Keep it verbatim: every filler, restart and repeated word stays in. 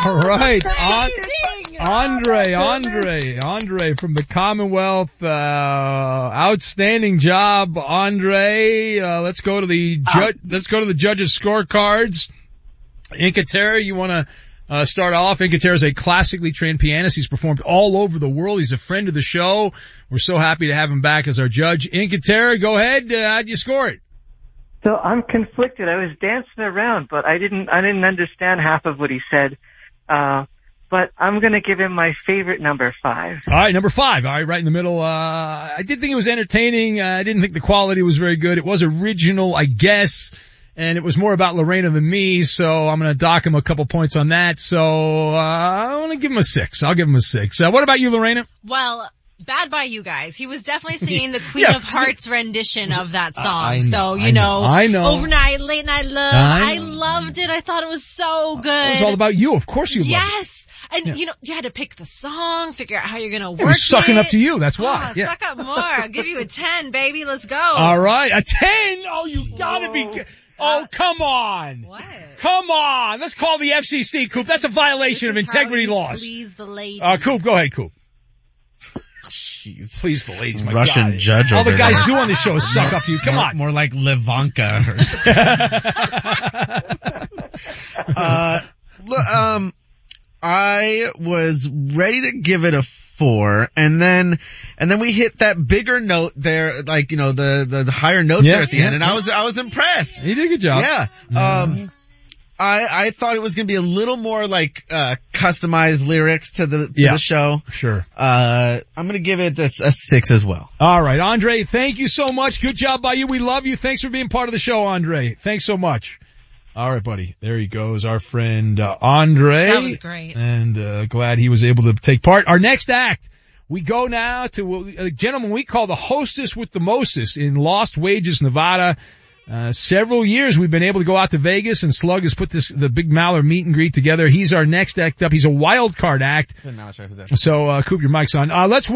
All right. On, Andre, Andre, Andre from the Commonwealth. Uh, outstanding job, Andre. Uh, let's go to the judge, let's go to the judges' scorecards. Incaterra, you want to uh, start off? Incaterra is a classically trained pianist. He's performed all over the world. He's a friend of the show. We're so happy to have him back as our judge. Incaterra, go ahead. Uh, how'd you score it? So I'm conflicted. I was dancing around, but I didn't, I didn't understand half of what he said. Uh, but I'm gonna give him my favorite number five. All right, number five. All right, right in the middle. Uh, I did think it was entertaining. Uh, I didn't think the quality was very good. It was original, I guess, and it was more about Lorena than me, so I'm gonna dock him a couple points on that. So, uh, I'm gonna give him a six. I'll give him a six. Uh, what about you, Lorena? Well, bad by you guys. He was definitely singing the Queen Yeah, of Hearts rendition of that song. I know, so, you I know, know, I know. overnight, late night love. I I, know. loved it. I thought it was so good. It was all about you. Of course you loved it. Yes. And, Yeah. you know, you had to pick the song, figure out how you're going to work It was sucking it. up to you. That's why. Oh, yeah. Suck up more. I'll give you a ten, baby. Let's go. All right, a ten. Oh, you gotta be. Oh, come on. What? Come on. Let's call the F C C, Coop. That's a violation of This is how integrity you laws. Please the lady. Uh, Coop, go ahead, Coop. Jeez. Please the ladies, my Russian God. judge All over the guys there. do on this show is suck up to you. Come more, on. More like Livanka. uh, look, um, I was ready to give it a four, and then, and then we hit that bigger note there, like, you know, the, the, the higher note Yeah, there at the yeah. end, and I was, I was impressed. You did a good job. Yeah. Um, I, I thought it was gonna be a little more like, uh, customized lyrics to the, to Yeah. the show. Sure. Uh, I'm gonna give it a, a six as well. All right, Andre, thank you so much. Good job by you. We love you. Thanks for being part of the show, Andre. Thanks so much. All right, buddy. There he goes, our friend uh, Andre. That was great. And uh, glad he was able to take part. Our next act, we go now to a gentleman we call the hostess with the mostest in Lost Wages, Nevada. Uh, several years we've been able to go out to Vegas, and Slug has put this the Big Mallard meet and greet together. He's our next act up. He's a wild card act. So, uh, Coop, your mic's on. Uh, let's